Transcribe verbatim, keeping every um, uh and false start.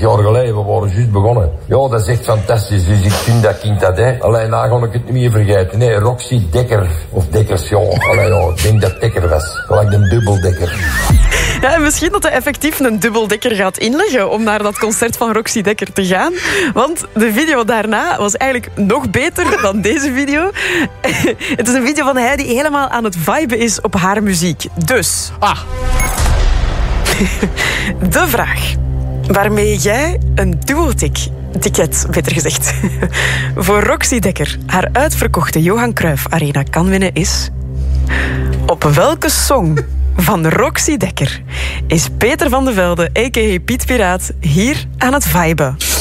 jaar geleden, we waren juist begonnen. Ja, dat is echt fantastisch, dus ik vind dat kind dat, hè. Alleen, nou ga ik het niet meer vergeten. Nee, Roxy Dekker, of Dekkers, ja. Allee, ja, ik denk dat Dekker was. Gelijk een dubbeldekker. Ja, en misschien dat hij effectief een dubbeldekker gaat inleggen om naar dat concert van Roxy Dekker te gaan. Want de video daarna was eigenlijk nog beter dan deze video. Het is een video van hij die helemaal aan het viben is op haar muziek. Dus... Ah. De vraag waarmee jij een duo-ticket, beter gezegd, voor Roxy Dekker haar uitverkochte Johan Cruijff Arena kan winnen is... Op welke song van Roxy Dekker is Peter van de Velde, a k a. Piet Piraat, hier aan het viben?